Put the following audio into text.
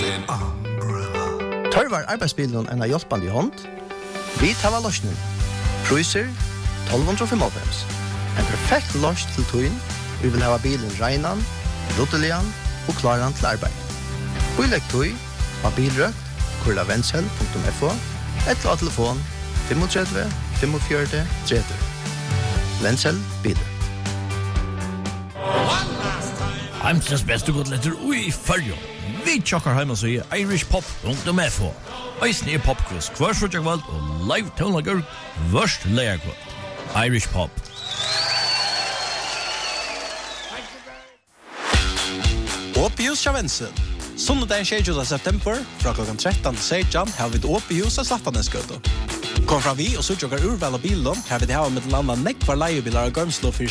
Tørvar arbeidsbilen en hjelpande hånd. Vi tar løsningen. Priser 1295. En perfekt løs til tøyen. Vi vil ha bilen regnan, ruttelian og klaran til arbeid. Bilegg tøy av bilrøkt, kurlavensel.fo, eller av telefon 35 45 30. Vensel biler. Heimsens beste godletter ui fyrjo. Vi tjokkar heima så i irishpop.fo. Eisne i popquiz, hver sutjakvald og live tonlager, vørst leierkvald. Irish Pop. Åpihus Kjavensen. Sundagen 20. september, fra klokken 13 til 16, har vi et åpihus av Slattaneskøte. Kom fra vi og sutjokkar urval av bilen, har vi det her med landa nekvar leiebilar og gømslo for